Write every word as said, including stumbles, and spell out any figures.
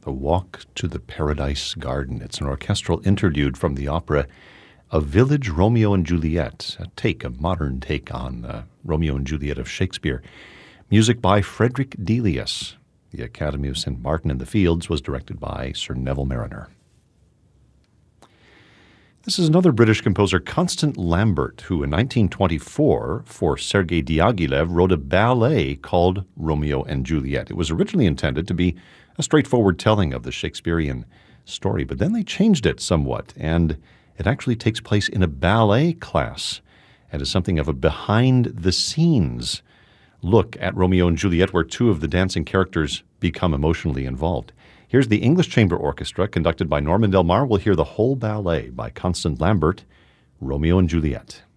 The Walk to the Paradise Garden. It's an orchestral interlude from the opera A Village Romeo and Juliet, a take, a modern take on uh, Romeo and Juliet of Shakespeare. Music by Frederick Delius. The Academy of Saint Martin in the Fields was directed by Sir Neville Mariner. This is another British composer, Constant Lambert, who in nineteen twenty-four, for Sergei Diaghilev, wrote a ballet called Romeo and Juliet. It was originally intended to be a straightforward telling of the Shakespearean story, but then they changed it somewhat, and it actually takes place in a ballet class and is something of a behind-the-scenes look at Romeo and Juliet, where two of the dancing characters become emotionally involved. Here's the English Chamber Orchestra, conducted by Norman Del Mar. We'll hear the whole ballet by Constant Lambert, Romeo and Juliet.